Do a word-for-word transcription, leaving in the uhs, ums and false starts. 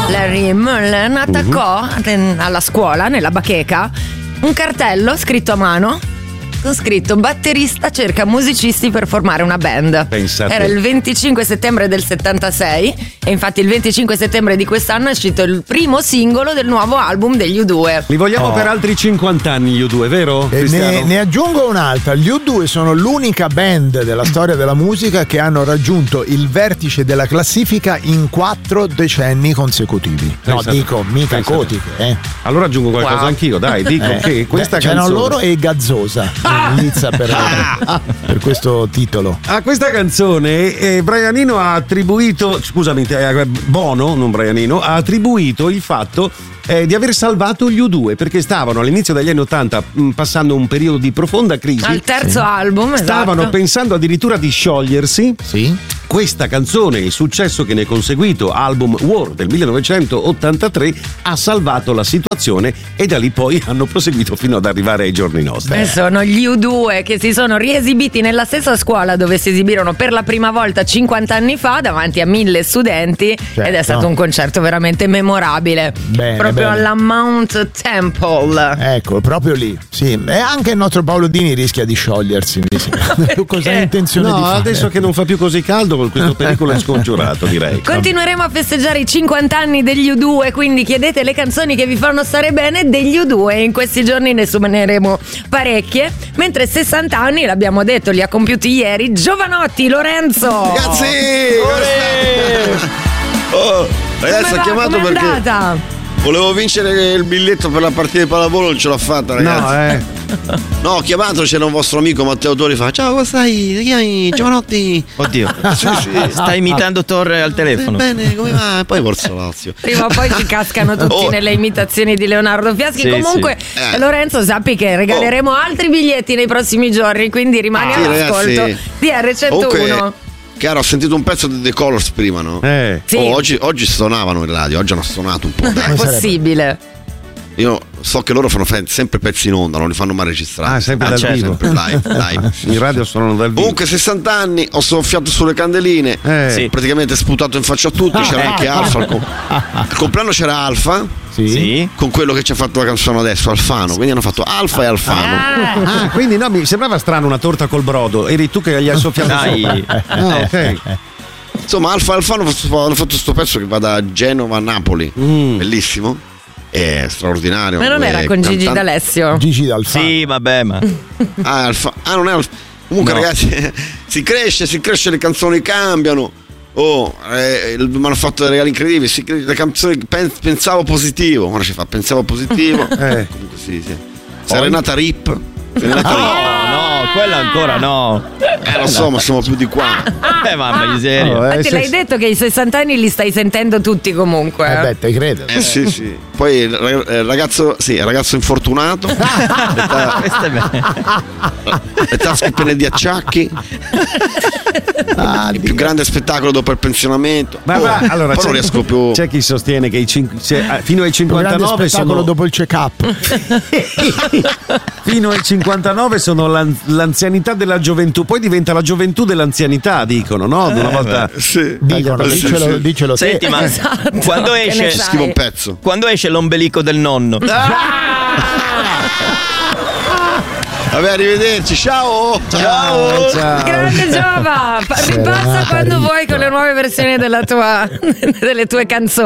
Larry Mullen attaccò uh-huh. alla scuola, nella bacheca, un cartello scritto a mano con scritto: batterista cerca musicisti per formare una band. Pensate. Era il venticinque settembre del settantasei e infatti il venticinque settembre di quest'anno è uscito il primo singolo del nuovo album degli U due. Li vogliamo Oh. per altri cinquanta anni gli U due, vero? E ne, ne aggiungo un'altra. Gli U due sono l'unica band della storia della musica che hanno raggiunto il vertice della classifica in quattro decenni consecutivi. No, Pensate. dico, mica Pensate. Cotiche, eh. Allora aggiungo qualcosa Wow. anch'io, dai, dico Eh, che questa c'erano canzone loro e Gazzosa in lizza per, per questo titolo. a questa canzone eh, Brianino ha attribuito, scusami, eh, Bono, non Brianino, ha attribuito il fatto eh, di aver salvato gli U due perché stavano all'inizio degli anni Ottanta mh, passando un periodo di profonda crisi. Al terzo album, Stavano esatto. pensando addirittura di sciogliersi. Sì. Questa canzone, il successo che ne è conseguito, album War del millenovecentottantatré, ha salvato la situazione e da lì poi hanno proseguito fino ad arrivare ai giorni nostri. E sono gli U due che si sono riesibiti nella stessa scuola dove si esibirono per la prima volta cinquanta anni fa davanti a mille studenti, Certo. ed è stato un concerto veramente memorabile. Bene, proprio bene. alla Mount Temple. Ecco, proprio lì. Sì. E anche il nostro Paolo Dini rischia di sciogliersi. Mi sembra. Tu cosa hai intenzione No, di fare? adesso che non fa più così caldo, questo pericolo è scongiurato, direi. Continueremo a festeggiare i cinquanta anni degli U due, quindi chiedete le canzoni che vi fanno stare bene degli U due. In questi giorni ne suoneremo parecchie, mentre sessanta anni, l'abbiamo detto, li ha compiuti ieri Giovanotti, Lorenzo. Ragazzi! Oh, ragazzi, Come ho va? chiamato Com'è perché andata? volevo vincere il biglietto per la partita di pallavolo, non ce l'ho fatta, ragazzi. No, eh. No, ho chiamato, c'era un vostro amico Matteo Tori, fa: ciao, come stai? Ti chiami Giovanotti? Oddio, Sì, sì. stai imitando Torre al telefono. Bene, come va? Poi Forza Lazio. Prima o poi ci cascano tutti Oh. nelle imitazioni di Leonardo Fiaschi. Sì, Comunque, sì. Eh. Lorenzo, sappi che regaleremo altri biglietti nei prossimi giorni, quindi rimani Sì, all'ascolto ragazzi. di R centouno. Comunque, Chiaro, ho sentito un pezzo di The Colors prima, no? Eh. Sì, Oh, oggi, oggi suonavano in radio, oggi hanno suonato un po'. è Dai. possibile. Io so che loro fanno fe- sempre pezzi in onda, non li fanno mai registrare. Ah, sempre Ah, dal certo. vivo. Sempre live, live. In radio suonano dal vivo. Comunque sessanta anni, ho soffiato sulle candeline, Eh. Sì. praticamente sputato in faccia a tutti, c'era anche Alfa. Al, co- al compleanno c'era Alfa Sì. Sì. con quello che ci ha fatto la canzone adesso, Alfano, quindi hanno fatto Alfa e Alfano. Ah, Ah, quindi no, mi sembrava strano una torta col brodo. Eri tu che gli hai soffiato Dai. sopra. Ah, ok. Insomma, Alfa e Alfano hanno fatto questo pezzo che va da Genova a Napoli, Mm. bellissimo, è straordinario. ma non era è con Gigi cantante- D'Alessio? Gigi D'Alfano. Sì, vabbè, ma Ah, Alfa- ah, non è Alfa- Comunque, No. ragazzi, si cresce, si cresce, le canzoni cambiano. Oh, eh, mi hanno fatto dei regali incredibili. Si, le canzoni pen- pensavo positivo. Ora ci fa pensavo positivo. Eh. Comunque sì, sì. Serenata Rip. Serenata Rip. no, no, quella ancora no. Eh, lo so, ma siamo più di qua. Eh, mamma miseria. Oh, eh, Infatti se- l'hai detto che i sessanta anni li stai sentendo tutti comunque. Eh eh. beh, te credo. Eh sì, sì. Poi il ra- eh, ragazzo, sì, il ragazzo infortunato. le, ta- Questo è bello. le tasche piene di acciacchi. Ah, Il più grande spettacolo dopo il pensionamento. Ma, Oh, ma, allora, poi c'è, non riesco più. c'è chi sostiene che i cin- c'è- ah, fino ai un grande cinquantanove spettacolo sono dopo il check-up. fino ai cinquantanove sono l'an- l'anzianità della gioventù, poi diventa la gioventù dell'anzianità, dicono, no? Una volta Sì. Dicono, Sì, dicelo, sì. dicelo te. Senti, ma Esatto, quando che ne esce sai? Scrivo un pezzo. quando esce l'ombelico del nonno? Vabbè, arrivederci. Ciao. Ciao, ciao. Grande Giova, Pa- ripassa Serenata quando Rip. vuoi con le nuove versioni della tua, delle tue canzoni.